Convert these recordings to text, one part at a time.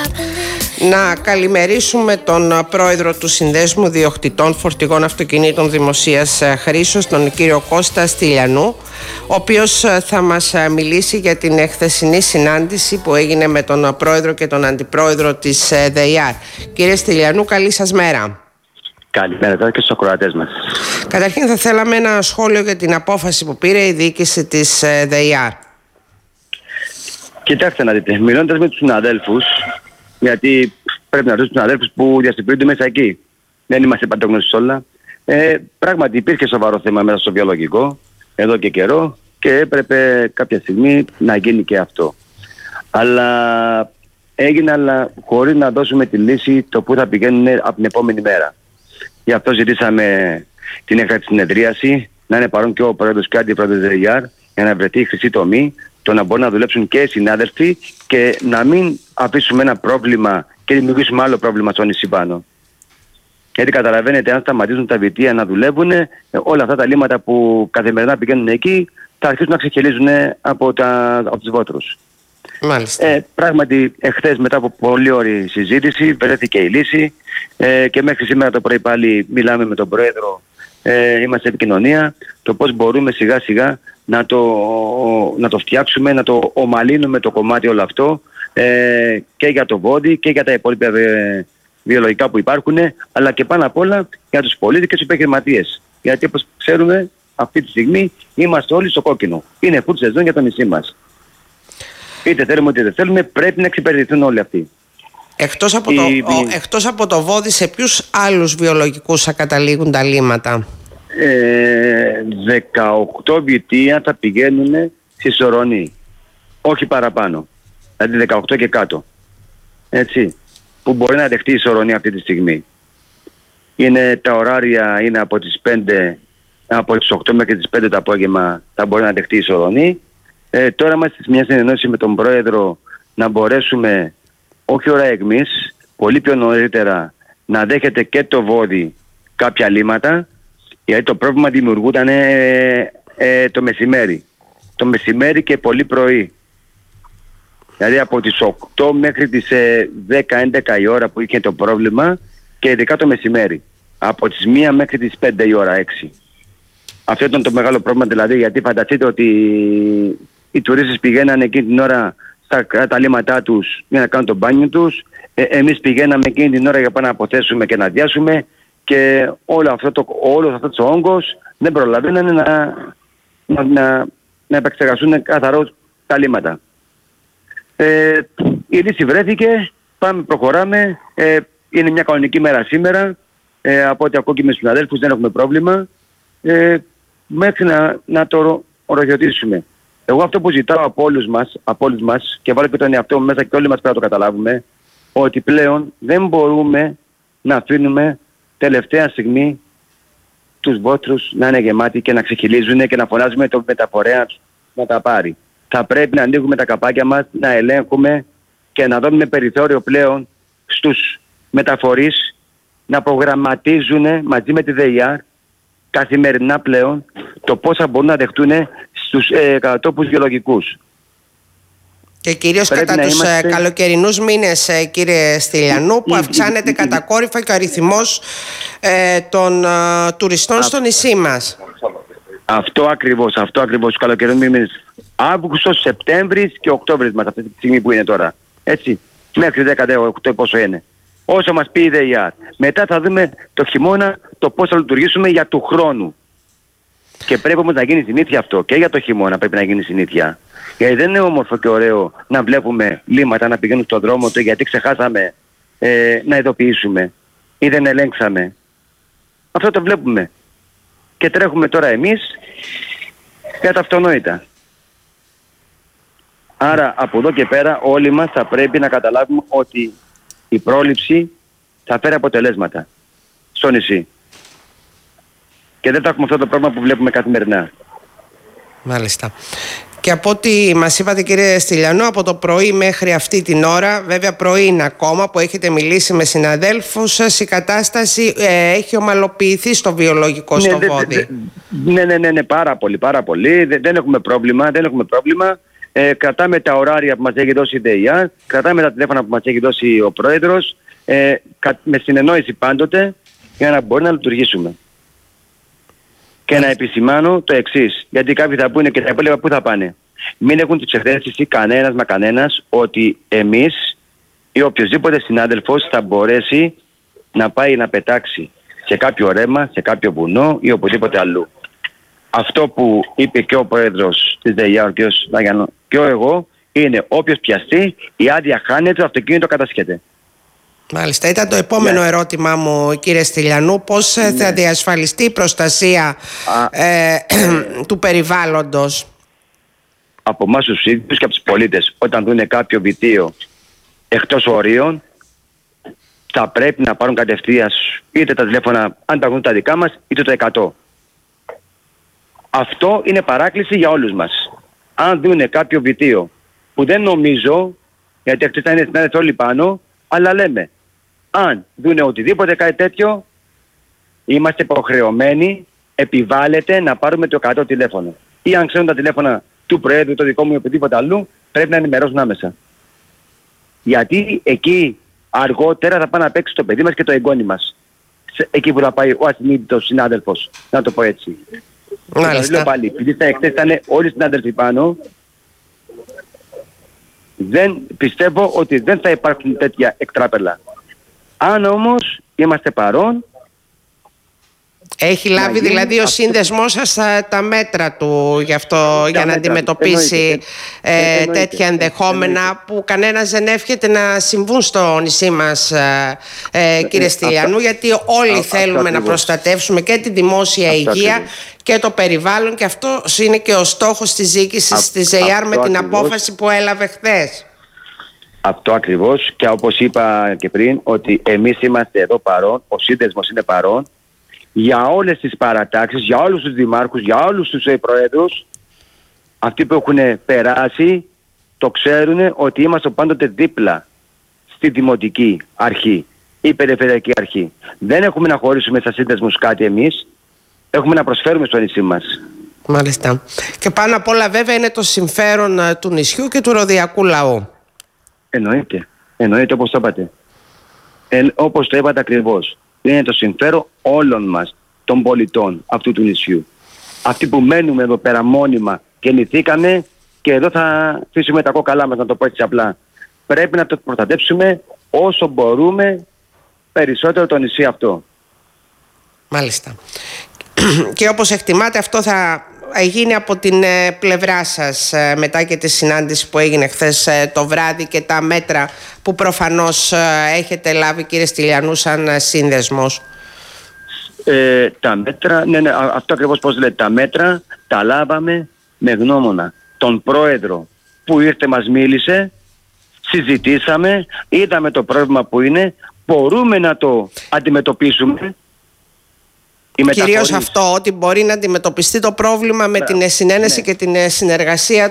Να καλημερίσουμε τον πρόεδρο του Συνδέσμου Διοκτητών Φορτηγών Αυτοκινήτων Δημοσίας Χρήσεως, τον κύριο Κώστα Στυλιανού, ο οποίος θα μας μιλήσει για την χθεσινή συνάντηση που έγινε με τον πρόεδρο και τον αντιπρόεδρο της ΔΕΙΑΡ. Κύριε Στυλιανού, καλή σας μέρα. Καλημέρα τώρα και στους ακροατές μας. Καταρχήν θα θέλαμε ένα σχόλιο για την απόφαση που πήρε η διοίκηση της ΔΕΙΑΡ. Κοιτάξτε να δείτε, μιλώντας με τους συναδέλφους, γιατί πρέπει να ρωτήσουμε τους συναδέλφους που διαστηπλούνται μέσα εκεί. Δεν είμαστε παντογνώστες όλα. Πράγματι υπήρχε σοβαρό θέμα μέσα στο βιολογικό εδώ και καιρό και έπρεπε κάποια στιγμή να γίνει και αυτό. Αλλά έγινε, αλλά χωρίς να δώσουμε τη λύση το που θα πηγαίνουν από την επόμενη μέρα. Γι' αυτό ζητήσαμε την έκτακτη συνεδρίαση, να είναι παρόν και ο πρόεδρος και ο αντιπρόεδρος της ΔΕΙΑΡ, για να βρεθεί η χρυσή τομή, το να μπορούν να δουλέψουν και οι συνάδελφοι και να μην αφήσουμε ένα πρόβλημα και δημιουργήσουμε άλλο πρόβλημα στο νησί πάνω. Γιατί καταλαβαίνετε, αν σταματήσουν τα βιτία να δουλεύουν, όλα αυτά τα λίμματα που καθημερινά πηγαίνουν εκεί θα αρχίσουν να ξεχελίζουν από τους βότρους. Μάλιστα. Πράγματι, εχθές μετά από πολύ ωραία συζήτηση βρέθηκε η λύση και μέχρι σήμερα το πρωί πάλι μιλάμε με τον πρόεδρο, είμαστε σε επικοινωνία, το πώς μπορούμε σιγά σιγά να το φτιάξουμε, να το ομαλύνουμε το κομμάτι όλο αυτό και για το βόδι και για τα υπόλοιπα βιολογικά που υπάρχουν, αλλά και πάνω απ' όλα για τους πολίτες και τους επιχειρηματίες. Γιατί όπως ξέρουμε αυτή τη στιγμή είμαστε όλοι στο κόκκινο. Είναι full σεζόν για το νησί μας. Είτε θέλουμε είτε δεν θέλουμε, πρέπει να εξυπηρετηθούν όλοι αυτοί. Εκτός από το βόδι, σε ποιους άλλους βιολογικούς θα καταλήγουν τα λίμματα? 18 βιτία θα πηγαίνουν στη Σορονή. Όχι παραπάνω. Δηλαδή 18 και κάτω. Έτσι. Που μπορεί να δεχτεί η Σορονή αυτή τη στιγμή. Τα ωράρια είναι από τις 5, από τις 8 μέχρι τις 5 το απόγευμα θα μπορεί να δεχτεί η Σορονή. Τώρα είμαστε σε μια συνεννόηση με τον πρόεδρο να μπορέσουμε, όχι ώρα εκμής, πολύ πιο νωρίτερα να δέχεται και το βόδι κάποια λίμματα, γιατί το πρόβλημα δημιουργούταν το μεσημέρι. Το μεσημέρι και πολύ πρωί. Δηλαδή από τις 8 μέχρι τις 10-11 η ώρα που είχε το πρόβλημα και ειδικά το μεσημέρι. Από τις 1 μέχρι τις 5 η ώρα, 6. Αυτό ήταν το μεγάλο πρόβλημα, δηλαδή, γιατί φανταστείτε ότι οι τουρίστες πηγαίνανε εκείνη την ώρα στα λίμματά τους για να κάνουν το μπάνιο τους. Εμείς πηγαίναμε εκείνη την ώρα για να αποθέσουμε και να αδειάσουμε και όλος αυτός ο όγκος δεν προλαβαίνανε να επεξεργαστούν καθαρώς τα λίμματα. Η λύση βρέθηκε, προχωράμε, είναι μια κανονική μέρα σήμερα, από ό,τι ακούω και με τους συναδέλφους δεν έχουμε πρόβλημα, μέχρι να το οριοθετήσουμε. Εγώ αυτό που ζητάω από όλους μας και βάλω και τον εαυτό μου μέσα και όλοι μας πρέπει να το καταλάβουμε, ότι πλέον δεν μπορούμε να αφήνουμε τελευταία στιγμή τους βότρους να είναι γεμάτοι και να ξεχυλίζουν και να φωνάζουμε το μεταφορέα να τα πάρει. Θα πρέπει να ανοίγουμε τα καπάκια μας, να ελέγχουμε και να δώσουμε περιθώριο πλέον στους μεταφορείς να προγραμματίζουν μαζί με τη ΔΕΙΑΡ καθημερινά πλέον το πώς θα μπορούν να δεχτούν στους κατατόπους βιολογικούς. Και κυρίως κατά τους καλοκαιρινούς μήνες, κύριε Στυλιανού, που αυξάνεται κατακόρυφα και ο αριθμός των τουριστών στο νησί μας. Αυτό ακριβώς, τους καλοκαιρινούς μήνες. Αύγουστος, Σεπτέμβρης και Οκτώβρης μας αυτή τη στιγμή που είναι τώρα. Έτσι, μέχρι 10-18 πόσο είναι. Όσο μας πει η ΔΕΙΑΡ. Μετά θα δούμε το χειμώνα το πώς θα λειτουργήσουμε για του χρόνου. Και πρέπει όμως να γίνει συνήθεια αυτό. Και για το χειμώνα πρέπει να γίνει συνήθεια. Γιατί δεν είναι όμορφο και ωραίο να βλέπουμε λίμματα να πηγαίνουν στον δρόμο του γιατί ξεχάσαμε να ειδοποιήσουμε ή δεν ελέγξαμε. Αυτό το βλέπουμε. Και τρέχουμε τώρα εμείς για τα αυτονόητα. Άρα από εδώ και πέρα όλοι μας θα πρέπει να καταλάβουμε ότι η πρόληψη θα φέρει αποτελέσματα στο νησί. Και δεν θα έχουμε αυτό το πρόβλημα που βλέπουμε καθημερινά. Μάλιστα. Και από ό,τι μας είπατε, κύριε Στυλιανού, από το πρωί μέχρι αυτή την ώρα, βέβαια πρωί είναι ακόμα που έχετε μιλήσει με συναδέλφους σας, η κατάσταση έχει ομαλοποιηθεί στο βιολογικό, στο βόδι. Ναι, πάρα πολύ. Δεν έχουμε πρόβλημα. Κρατάμε τα ωράρια που μας έχει δώσει η ΔΕΙΑ, κρατάμε τα τηλέφωνα που μας έχει δώσει ο Πρόεδρος, με συνεννόηση πάντοτε, για να μπορεί να λειτουργήσουμε. Και να επισημάνω το εξής, γιατί κάποιοι θα πούνε και τα υπόλοιπα πού θα πάνε. Μην έχουν τη ψευδαίσθηση κανένας μα κανένας ότι εμείς ή οποιοδήποτε συνάδελφος θα μπορέσει να πάει να πετάξει σε κάποιο ρέμα, σε κάποιο βουνό ή οπουδήποτε αλλού. Αυτό που είπε και ο Πρόεδρος της ΔΕΙΑ, ο κ. Βαγιανό, και εγώ, είναι όποιος πιαστεί, η άδεια χάνεται, το αυτοκίνητο κατασχέται. Μάλιστα, ήταν το επόμενο ερώτημά μου, κύριε Στυλιανού, πώς θα διασφαλιστεί η προστασία του περιβάλλοντος? Από εμάς τους ίδιους και από τους πολίτες. Όταν δουν κάποιο βιτίο εκτός ορίων, θα πρέπει να πάρουν κατευθείαν είτε τα τηλέφωνα, αν τα βγουν τα δικά μας, είτε το 100. Αυτό είναι παράκληση για όλους μας. Αν δουν κάποιο βιτίο, που δεν νομίζω, γιατί αυτοί θα είναι συνάδελφοι όλοι πάνω, αλλά λέμε, αν δουν οτιδήποτε κάτι τέτοιο, είμαστε υποχρεωμένοι, επιβάλλεται να πάρουμε το 100 τηλέφωνο. Ή αν ξέρουν τα τηλέφωνα του Προέδρου, το δικό μου ή οποιοδήποτε αλλού, πρέπει να ενημερώσουν άμεσα. Γιατί εκεί αργότερα θα πάει να παίξει το παιδί μας και το εγγόνι μας. Εκεί που θα πάει ο ασυνείδητος συνάδελφος, να το πω έτσι. Μάλιστα. Λέω πάλι, επειδή στα εχθές ήταν όλοι οι συνάδελφοι πάνω, δεν πιστεύω ότι δεν θα υπάρχουν τέτοια εκτράπελα. Αν όμως είμαστε παρόν, έχει λάβει δηλαδή ο σύνδεσμός σας τα μέτρα του γι' αυτό, για να αντιμετωπίσει τέτοια ενδεχόμενα που κανένας δεν εύχεται να συμβούν στο νησί μας, κύριε Στυλιανού, γιατί όλοι θέλουμε να προστατεύσουμε και τη δημόσια υγεία και το περιβάλλον, και αυτό είναι και ο στόχος της διοίκησης της ΔΕΙΑΡ με την απόφαση που έλαβε χθες. Αυτό ακριβώς, και όπως είπα και πριν, ότι εμείς είμαστε εδώ παρόν, ο σύνδεσμος είναι παρόν, για όλες τις παρατάξεις, για όλους τους δημάρχους, για όλους τους προέδρους, αυτοί που έχουν περάσει, το ξέρουν ότι είμαστε πάντοτε δίπλα στη δημοτική αρχή ή περιφερειακή αρχή. Δεν έχουμε να χωρίσουμε στα σύνδεσμους κάτι εμείς, έχουμε να προσφέρουμε στο νησί μας. Μάλιστα. Και πάνω απ' όλα βέβαια είναι το συμφέρον του νησιού και του ροδιακού λαού. Εννοείται όπως το είπατε. Όπως το είπατε ακριβώς. Είναι το συμφέρον όλων μας, των πολιτών αυτού του νησιού. Αυτοί που μένουμε εδώ πέρα μόνιμα και νηθήκαμε και εδώ θα αφήσουμε τα κόκαλά μας, να το πω έτσι απλά. Πρέπει να το προστατεύσουμε όσο μπορούμε περισσότερο το νησί αυτό. Μάλιστα. Και όπως εκτιμάτε, αυτό θα γίνει από την πλευρά σας μετά και τη συνάντηση που έγινε χθες το βράδυ και τα μέτρα που προφανώς έχετε λάβει, κύριε Στυλιανού, σαν σύνδεσμος? Τα μέτρα, ναι, αυτό ακριβώς πώς λέτε, τα μέτρα τα λάβαμε με γνώμονα τον Πρόεδρο που ήρθε, μας μίλησε, συζητήσαμε, είδαμε το πρόβλημα που είναι, μπορούμε να το αντιμετωπίσουμε. Κυρίως αυτό, ότι μπορεί να αντιμετωπιστεί το πρόβλημα με την συνένεση και την συνεργασία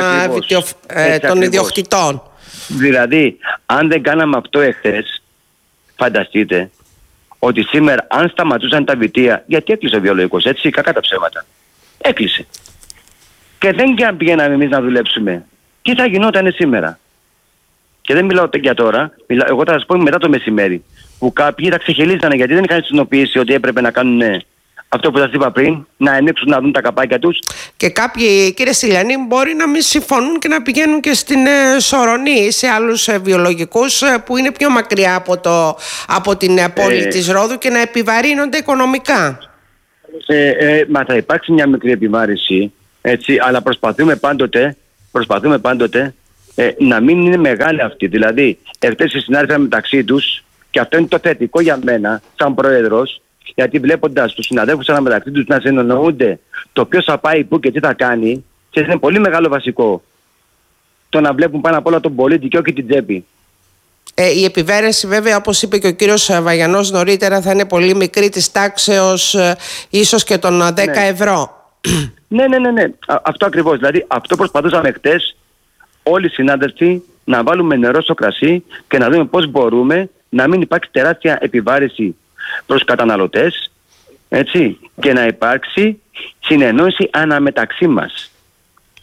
των ιδιοκτητών. Δηλαδή, αν δεν κάναμε αυτό εχθές, φανταστείτε ότι σήμερα αν σταματούσαν τα βιτία, γιατί έκλεισε ο βιολογικός, έτσι, κακά τα ψέματα. Έκλεισε. Και δεν πηγαίναμε εμείς να δουλέψουμε. Τι θα γινόταν σήμερα? Και δεν μιλάω για τώρα, εγώ θα σας πω μετά το μεσημέρι, που κάποιοι τα ξεχελίζανε γιατί δεν είχαν συνειδητοποιήσει ότι έπρεπε να κάνουν αυτό που σας είπα πριν, να ανοίξουν, να δουν τα καπάκια τους. Και κάποιοι, κύριε Στυλιανή, μπορεί να μην συμφωνούν και να πηγαίνουν και στην Σορονή, σε άλλους βιολογικούς που είναι πιο μακριά από την πόλη της Ρόδου, και να επιβαρύνονται οικονομικά. Μα θα υπάρξει μια μικρή επιβάρηση, έτσι, αλλά προσπαθούμε πάντοτε να μην είναι μεγάλη αυτή. Δηλαδή, εχθές οι συνάδελφοι μεταξύ τους, και αυτό είναι το θετικό για μένα, σαν Πρόεδρος, γιατί βλέποντας τους συναδέλφους αναμεταξύ τους να συνεννοούνται το ποιος θα πάει πού και τι θα κάνει, και είναι πολύ μεγάλο βασικό το να βλέπουν πάνω απ' όλα τον πολίτη και όχι την τσέπη. Η επιβάρυνση βέβαια, όπως είπε και ο κύριος Βαγιανός νωρίτερα, θα είναι πολύ μικρή, της τάξεως ίσως και των 10 ευρώ. Ναι. Αυτό ακριβώς. Δηλαδή αυτό προσπαθούσαμε χτες όλοι οι συνάδελφοι, να βάλουμε νερό στο κρασί και να δούμε πώς μπορούμε να μην υπάρξει τεράστια επιβάρηση προς καταναλωτές, έτσι, και να υπάρξει συνεννόηση αναμεταξύ μας.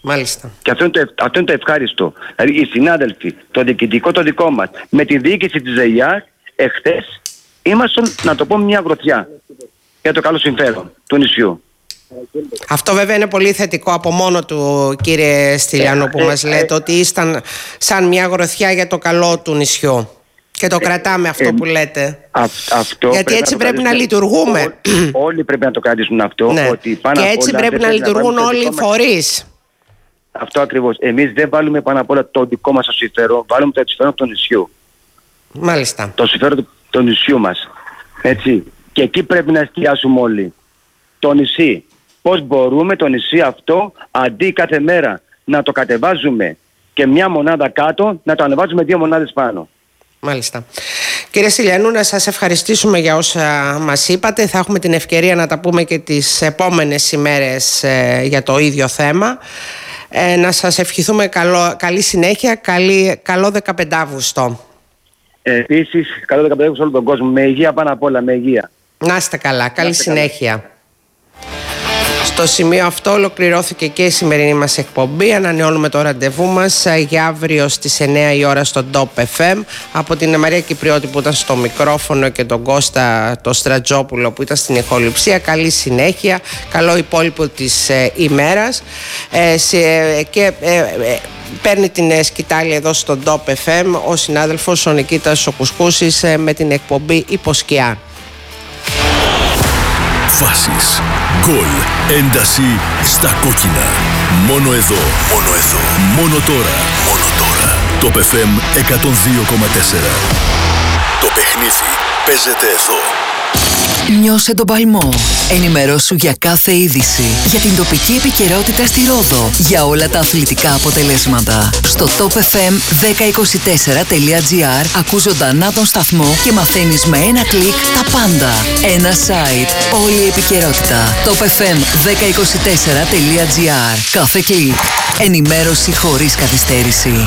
Μάλιστα. Και αυτό είναι το ευχάριστο. Δηλαδή οι συνάδελφοι, το διοικητικό το δικό μας, με τη διοίκηση της ΔΕΙΑ, εχθές ήμασταν, να το πω, μια γροθιά για το καλό συμφέρον του νησιού. Αυτό βέβαια είναι πολύ θετικό από μόνο του, κύριε Στυλιανού, που μας λέτε ότι ήσταν σαν μια γροθιά για το καλό του νησιού. Και το κρατάμε αυτό που λέτε. Αυτό γιατί έτσι πρέπει να λειτουργούμε. Όλοι πρέπει να το κρατήσουν αυτό. Ναι. Ότι πάνω και έτσι πρέπει να λειτουργούν όλοι οι φορείς. Αυτό ακριβώς. Εμείς δεν βάλουμε πάνω απ' όλα το δικό μας συμφέρον, βάλουμε το συμφέρον του νησιού. Μάλιστα. Το συμφέρον του νησιού μας. Έτσι. Και εκεί πρέπει να εστιάσουμε όλοι. Το νησί. Πώς μπορούμε το νησί αυτό, αντί κάθε μέρα να το κατεβάζουμε και μια μονάδα κάτω, να το ανεβάζουμε 2 μονάδες πάνω. Μάλιστα. Κύριε Στυλιανού, να σας ευχαριστήσουμε για όσα μας είπατε. Θα έχουμε την ευκαιρία να τα πούμε και τις επόμενες ημέρες για το ίδιο θέμα. Να σας ευχηθούμε καλή συνέχεια, καλό 15 Αύγουστο. Επίσης, καλό 15 Αύγουστο σε όλο τον κόσμο. Με υγεία πάνω απ' όλα, με υγεία. Να είστε καλά, καλή συνέχεια. Στο σημείο αυτό ολοκληρώθηκε και η σημερινή μας εκπομπή. Ανανεώνουμε το ραντεβού μας για αύριο στις 9 η ώρα στο Top FM. Από την Μαρία Κυπριώτη που ήταν στο μικρόφωνο και τον Κώστα το Στρατζόπουλο που ήταν στην ηχοληψία. Καλή συνέχεια, καλό υπόλοιπο της ημέρας. Και παίρνει την σκητάλη εδώ στο Top FM ο συνάδελφος ο Νικήτας ο Κουσκούσης με την εκπομπή Υποσκιά. Φάσεις, γκολ, ένταση στα κόκκινα. Μόνο εδώ, μόνο τώρα. Top FM 102,4. Το παιχνίδι παίζεται εδώ. Νιώσε τον παλμό. Ενημερώσου για κάθε είδηση. Για την τοπική επικαιρότητα στη Ρόδο. Για όλα τα αθλητικά αποτελέσματα. Στο topfm1024.gr ακούς ζωντανά τον σταθμό και μαθαίνεις με ένα κλικ τα πάντα. Ένα site. Όλη η επικαιρότητα. topfm1024.gr. Κάθε κλικ. Ενημέρωση χωρίς καθυστέρηση.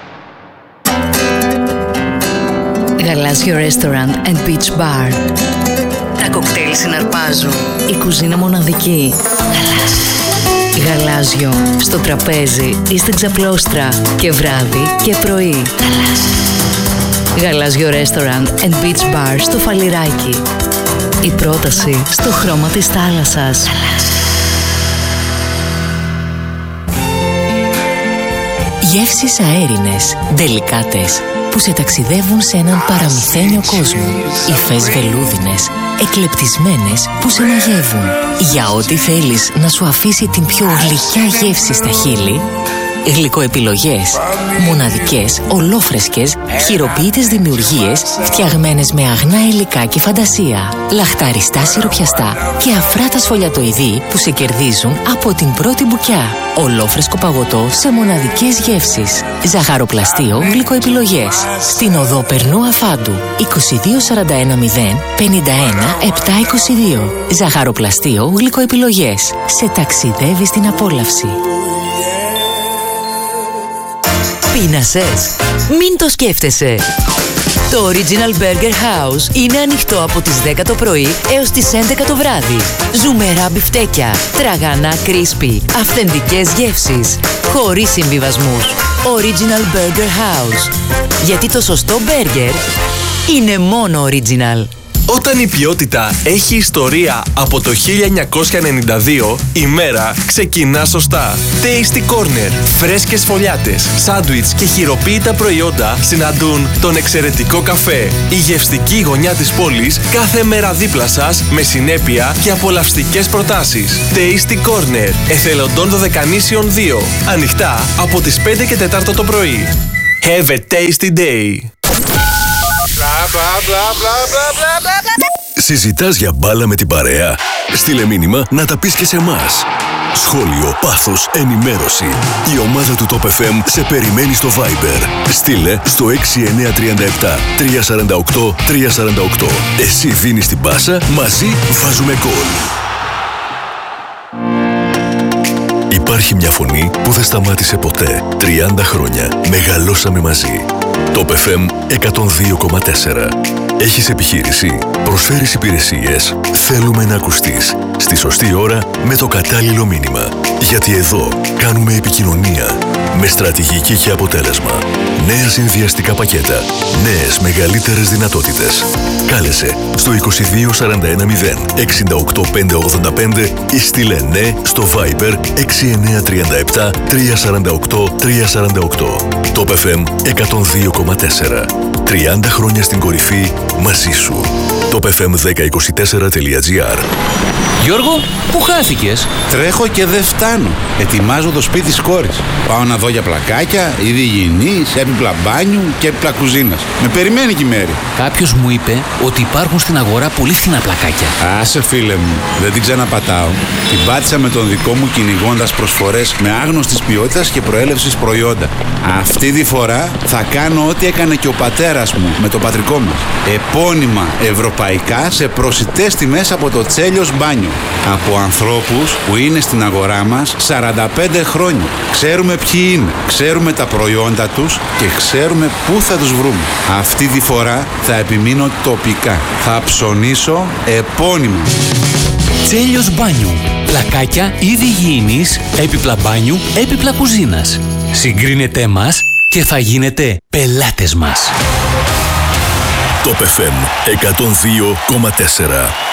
Γαλάζιο Restaurant and Beach Bar. Τα κοκτέιλ συναρπάζουν. Η κουζίνα μοναδική. Γαλάζιο. Στο τραπέζι ή στην ξαπλώστρα. Και βράδυ και πρωί. Γαλάζιο Restaurant and Beach Bar στο Φαλιράκι. Η πρόταση στο χρώμα της θάλασσας. Γεύσεις αέρινες, ντελικάτες, που σε ταξιδεύουν σε έναν παραμυθένιο κόσμο. Υφές βελούδινες, εκλεπτισμένες που σε μαγεύουν. Για ό,τι θέλεις να σου αφήσει την πιο γλυκιά γεύση στα χείλη, γλυκοεπιλογές, μοναδικές, ολόφρεσκες, χειροποίητες δημιουργίες, φτιαγμένες με αγνά υλικά και φαντασία, λαχταριστά σιροπιαστά και αφράτα σφολιατοειδή που σε κερδίζουν από την πρώτη μπουκιά. Ολόφρεσκο παγωτό σε μοναδικές γεύσεις. Ζαχαροπλαστείο γλυκοεπιλογές. Στην οδό Περνού Αφάντου 2241 051 722. Ζαχαροπλαστείο γλυκοεπιλογές. Σε ταξιδεύει στην απόλαυση. Πείνασες? Μην το σκέφτεσαι. Το Original Burger House είναι ανοιχτό από τις 10 το πρωί έως τις 11 το βράδυ. Ζουμερά μπιφτέκια, τραγανά κρίσπι, αυθεντικές γεύσεις, χωρίς συμβιβασμούς. Original Burger House. Γιατί το σωστό μπέργκερ είναι μόνο Original. Όταν η ποιότητα έχει ιστορία από το 1992, η μέρα ξεκινά σωστά. Tasty Corner. Φρέσκες φωλιάτες, σάντουιτς και χειροποίητα προϊόντα συναντούν τον εξαιρετικό καφέ. Η γευστική γωνιά της πόλης κάθε μέρα δίπλα σας με συνέπεια και απολαυστικές προτάσεις. Tasty Corner. Εθελοντών Δωδεκανήσιων 2. Ανοιχτά από τις 5 και 4 το πρωί. Have a tasty day. Συζητάς για μπάλα με την παρέα? Στείλε μήνυμα να τα πεις και σε εμάς. Σχόλιο, πάθος, ενημέρωση. Η ομάδα του Top FM σε περιμένει στο Viber. Στείλε στο 6937 348 348. Εσύ δίνεις την πάσα, μαζί βάζουμε γκολ. Υπάρχει μια φωνή που δεν σταμάτησε ποτέ. 30 χρόνια μεγαλώσαμε μαζί. Top FM 102,4. Έχεις επιχείρηση, προσφέρεις υπηρεσίες, θέλουμε να ακουστείς στη σωστή ώρα με το κατάλληλο μήνυμα. Γιατί εδώ κάνουμε επικοινωνία με στρατηγική και αποτέλεσμα. Νέα συνδυαστικά πακέτα, νέες μεγαλύτερες δυνατότητες. Κάλεσε στο 22410 68585 ή στείλε ναι στο Viber 6937 348 348. Top FM 102,4. 30 χρόνια στην κορυφή μαζί σου. topfm1024.gr. Γιώργο, πού χάθηκες? Τρέχω και δεν φτάνω. Ετοιμάζω το σπίτι της κόρης. Πάω να δω για πλακάκια, είδη υγιεινής, έπιπλα μπάνιου και έπιπλα κουζίνας. Με περιμένει και η Μέρη. Κάποιος μου είπε ότι υπάρχουν στην αγορά πολύ φθηνά πλακάκια. Άσε φίλε μου, δεν την ξαναπατάω. Την πάτησα με τον δικό μου κυνηγώντας προσφορές με άγνωστης ποιότητας και προέλευσης προϊόντα. Αυτή τη φορά θα κάνω ό,τι έκανε και ο πατέρας μου με το πατρικό μας. Επώνυμα ευρωπαϊκά σε προσιτές τιμές από το Τσέλιος Μπάνιο. Από ανθρώπους που είναι στην αγορά μας 45 χρόνια. Ξέρουμε ποιοι είναι, ξέρουμε τα προϊόντα τους και ξέρουμε πού θα τους βρούμε. Αυτή τη φορά θα επιμείνω τοπικά. Θα ψωνίσω επώνυμα. Τσέλιος Μπάνιου. Πλακάκια, είδη υγιεινής, έπιπλα μπάνιου, έπιπλα κουζίνας. Συγκρίνετε μας και θα γίνετε πελάτες μας. Top FM 102,4.